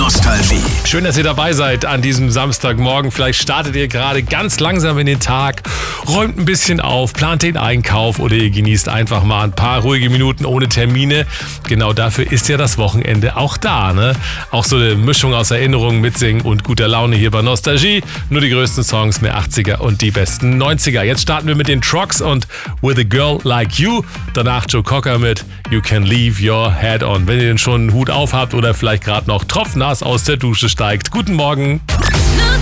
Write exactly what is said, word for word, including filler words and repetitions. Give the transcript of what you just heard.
Nostalgie. Schön, dass ihr dabei seid an diesem Samstagmorgen. Vielleicht startet ihr gerade ganz langsam in den Tag, räumt ein bisschen auf, plant den Einkauf oder ihr genießt einfach mal ein paar ruhige Minuten ohne Termine. Genau dafür ist ja das Wochenende auch da, ne? Auch so eine Mischung aus Erinnerungen, Mitsingen und guter Laune hier bei Nostalgie. Nur die größten Songs, mehr achtziger und die besten neunziger. Jetzt starten wir mit den Trucks und With a Girl Like You. Danach Joe Cocker mit You Can Leave Your Head On. Wenn ihr denn schon einen Hut auf habt oder vielleicht gerade noch tropfnass aus der Dusche steigt. Guten Morgen.